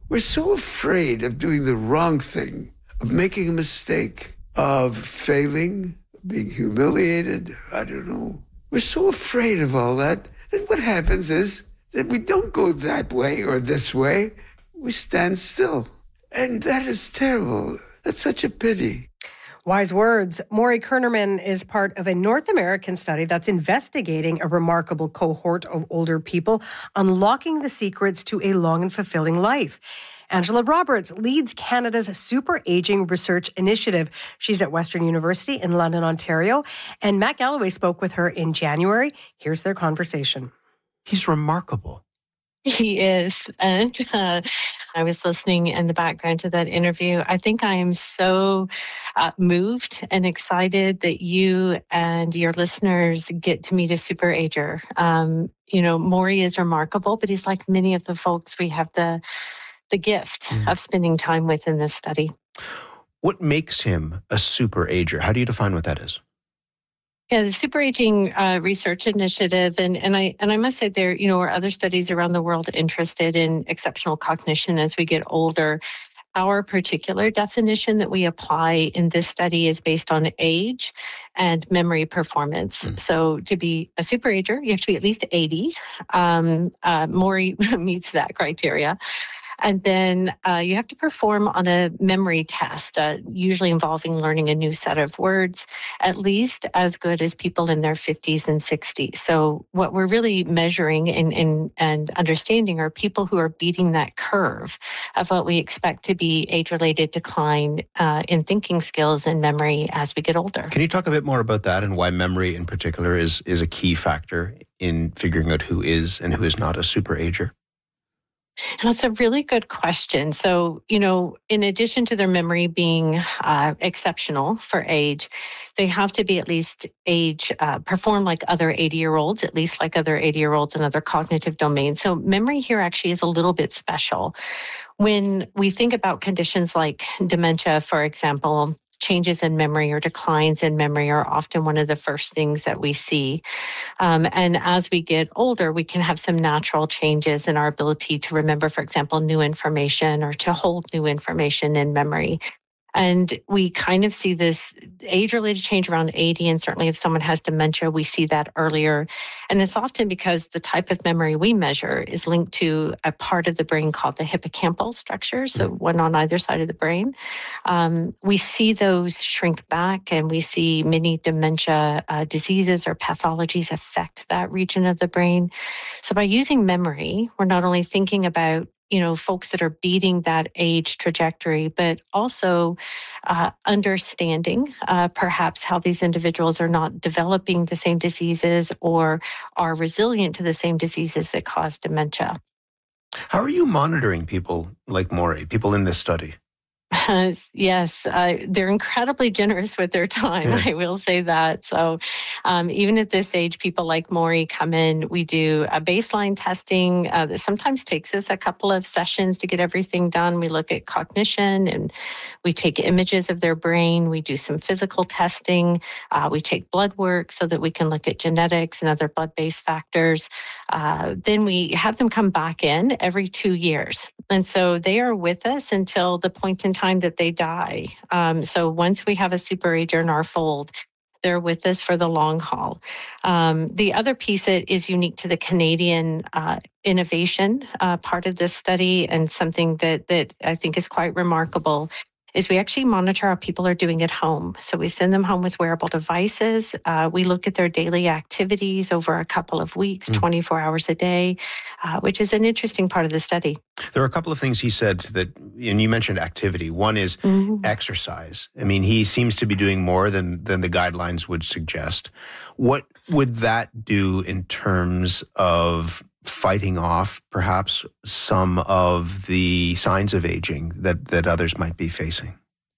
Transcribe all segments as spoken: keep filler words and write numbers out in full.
We're so afraid of doing the wrong thing, of making a mistake, of failing, being humiliated. I don't know. We're so afraid of all that. And what happens is that we don't go that way or this way. We stand still. And that is terrible. That's such a pity. Wise words. Maury Kernerman is part of a North American study that's investigating a remarkable cohort of older people, unlocking the secrets to a long and fulfilling life. Angela Roberts leads Canada's Super Aging Research Initiative. She's at Western University in London, Ontario. And Matt Galloway spoke with her in January. Here's their conversation. He's remarkable. He is. And uh, I was listening in the background to that interview. I think I am so uh, moved and excited that you and your listeners get to meet a super ager. Um, you know, Maury is remarkable, but he's like many of the folks we have the the gift mm. of spending time with in this study. What makes him a super ager? How do you define what that is? Yeah, the Super Aging uh, Research Initiative, and, and I and I must say there, you know, are other studies around the world interested in exceptional cognition as we get older. Our particular definition that we apply in this study is based on age and memory performance. Mm. So to be a super ager, you have to be at least eighty. Um, uh, Maury meets that criteria. And then uh, you have to perform on a memory test, uh, usually involving learning a new set of words, at least as good as people in their fifties and sixties. So what we're really measuring and, and, and understanding are people who are beating that curve of what we expect to be age-related decline uh, in thinking skills and memory as we get older. Can you talk a bit more about that and why memory in particular is, is a key factor in figuring out who is and who is not a super ager? That's a really good question. So, you know, in addition to their memory being uh, exceptional for age, they have to be at least age, uh, perform like other eighty-year-olds, at least like other eighty-year-olds in other cognitive domains. So memory here actually is a little bit special. When we think about conditions like dementia, for example, changes in memory or declines in memory are often one of the first things that we see. Um, and as we get older, we can have some natural changes in our ability to remember, for example, new information or to hold new information in memory. And we kind of see this age-related change around eighty, and certainly if someone has dementia, we see that earlier. And it's often because the type of memory we measure is linked to a part of the brain called the hippocampal structure, so one on either side of the brain. Um, we see those shrink back, and we see many dementia uh, diseases or pathologies affect that region of the brain. So by using memory, we're not only thinking about you know, folks that are beating that age trajectory, but also uh, understanding uh, perhaps how these individuals are not developing the same diseases or are resilient to the same diseases that cause dementia. How are you monitoring people like Maury, people in this study? Uh, yes, uh, they're incredibly generous with their time. Yeah. I will say that. So um, even at this age, people like Maury come in. We do a baseline testing uh, that sometimes takes us a couple of sessions to get everything done. We look at cognition and we take images of their brain. We do some physical testing. Uh, we take blood work so that we can look at genetics and other blood-based factors. Uh, then we have them come back in every two years. And so they are with us until the point in time that they die. Um, so once we have a super ager in our fold, they're with us for the long haul. Um, the other piece that is unique to the Canadian uh, innovation uh, part of this study, and something that that I think is quite remarkable, is we actually monitor how people are doing at home. So we send them home with wearable devices. Uh, we look at their daily activities over a couple of weeks, mm. twenty-four hours a day, uh, which is an interesting part of the study. There are a couple of things he said that, and you mentioned activity. One is mm-hmm. exercise. I mean, he seems to be doing more than, than the guidelines would suggest. What would that do in terms of fighting off perhaps some of the signs of aging that, that others might be facing?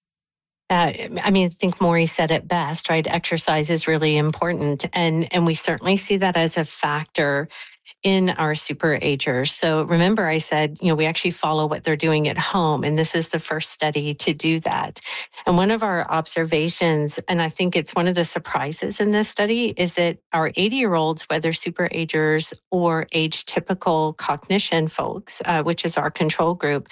Uh, I mean, I think Maury said it best, right? Exercise is really important. And, and we certainly see that as a factor in our super agers. So remember I said, you know, we actually follow what they're doing at home. And this is the first study to do that. And one of our observations, and I think it's one of the surprises in this study, is that our eighty-year-olds, whether super agers or age-typical cognition folks, uh, which is our control group,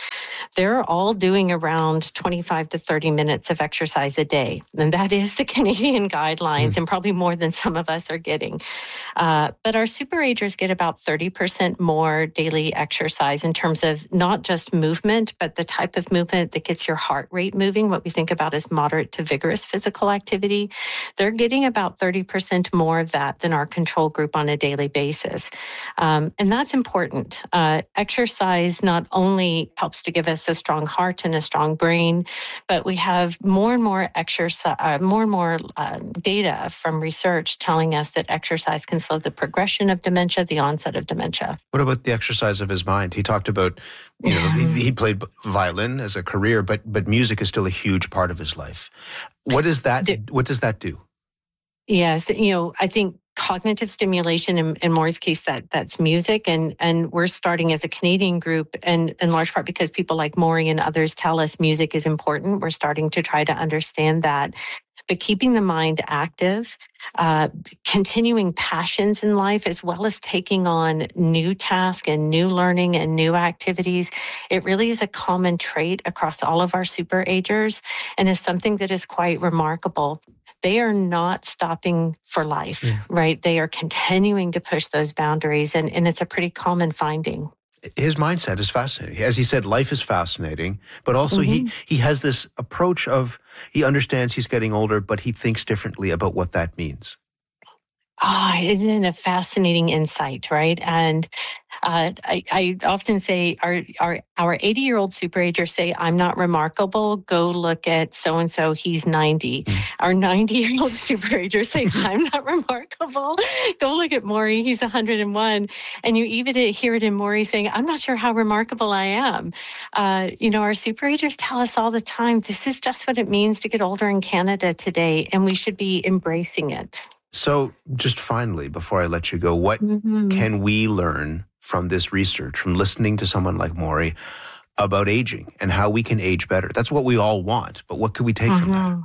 they're all doing around twenty-five to thirty minutes of exercise a day. And that is the Canadian guidelines, mm. and probably more than some of us are getting. Uh, but our superagers get about thirty percent more daily exercise in terms of not just movement, but the type of movement that gets your heart rate moving, what we think about as moderate to vigorous physical activity. They're getting about thirty percent more of that than our control group on a daily basis. Um, and that's important. Uh, exercise not only helps to give us a strong heart and a strong brain, but we have more and more exercise, uh, more and more uh, data from research telling us that exercise can slow the progression of dementia, the onset of dementia. What about the exercise of his mind? He talked about, you know, he, he played violin as a career, but but music is still a huge part of his life. What does that? What does that do? Yes, you know, I think cognitive stimulation, in, in Maury's case, that that's music, and and we're starting as a Canadian group, and in large part because people like Maury and others tell us music is important. We're starting to try to understand that. But keeping the mind active, uh, continuing passions in life, as well as taking on new tasks and new learning and new activities, it really is a common trait across all of our superagers, and is something that is quite remarkable. They are not stopping for life, yeah. right? They are continuing to push those boundaries, and, and it's a pretty common finding. His mindset is fascinating. As he said, life is fascinating, but also mm-hmm. he, he has this approach of, he understands he's getting older, but he thinks differently about what that means. Ah, oh, isn't it a fascinating insight, right? And uh, I, I often say our our our eighty-year-old superagers say, I'm not remarkable. Go look at so-and-so, he's ninety. Mm. Our ninety-year-old superagers say, I'm not remarkable. Go look at Maury, he's one hundred and one. And you even hear it in Maury saying, I'm not sure how remarkable I am. Uh, you know, our superagers tell us all the time, this is just what it means to get older in Canada today, and we should be embracing it. So just finally, before I let you go, what mm-hmm. can we learn from this research, from listening to someone like Maury about aging and how we can age better? That's what we all want, but what could we take mm-hmm. from that?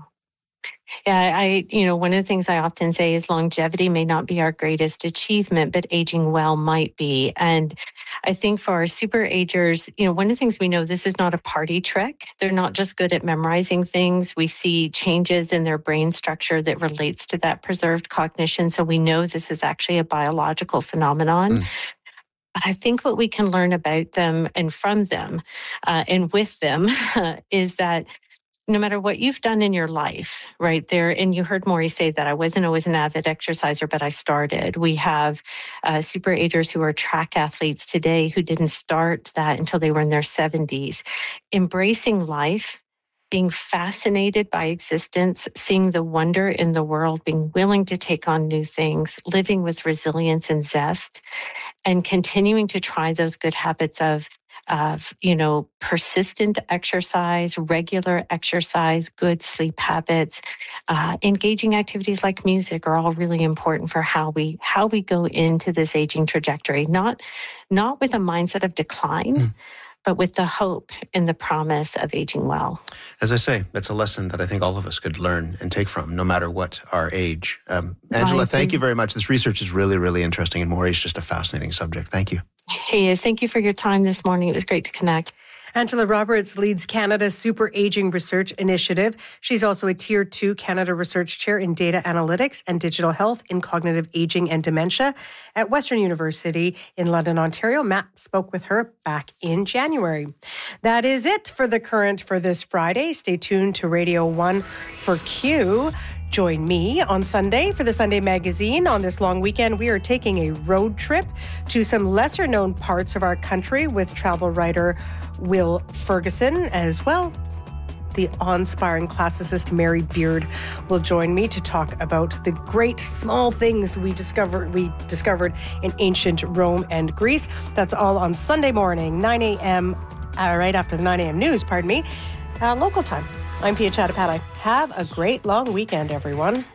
Yeah, I, you know, one of the things I often say is longevity may not be our greatest achievement, but aging well might be. And I think for our superagers, you know, one of the things we know, this is not a party trick. They're not just good at memorizing things. We see changes in their brain structure that relates to that preserved cognition. So we know this is actually a biological phenomenon. Mm. But I think what we can learn about them and from them uh, and with them is that no matter what you've done in your life, right there, and you heard Maury say that I wasn't always an avid exerciser, but I started. We have uh, superagers who are track athletes today who didn't start that until they were in their seventies. Embracing life, being fascinated by existence, seeing the wonder in the world, being willing to take on new things, living with resilience and zest, and continuing to try those good habits of of, you know, persistent exercise, regular exercise, good sleep habits, uh, engaging activities like music are all really important for how we how we go into this aging trajectory. Not not with a mindset of decline, mm. but with the hope and the promise of aging well. As I say, that's a lesson that I think all of us could learn and take from, no matter what our age. Um, Angela, thank you very much. This research is really, really interesting, and Maury's just a fascinating subject. Thank you. He is. Thank you for your time this morning. It was great to connect. Angela Roberts leads Canada's Super Aging Research Initiative. She's also a Tier two Canada Research Chair in Data Analytics and Digital Health in Cognitive Aging and Dementia at Western University in London, Ontario. Matt spoke with her back in January. That is it for The Current for this Friday. Stay tuned to Radio one for Q. Join me on Sunday for the Sunday Magazine. On this long weekend, we are taking a road trip to some lesser-known parts of our country with travel writer Will Ferguson as well. The awe-inspiring classicist Mary Beard will join me to talk about the great small things we discovered we discovered in ancient Rome and Greece. That's all on Sunday morning, nine a.m., uh, right after the nine a.m. news, pardon me, uh, local time. I'm Pia Chattopadhyay. Have a great long weekend, everyone.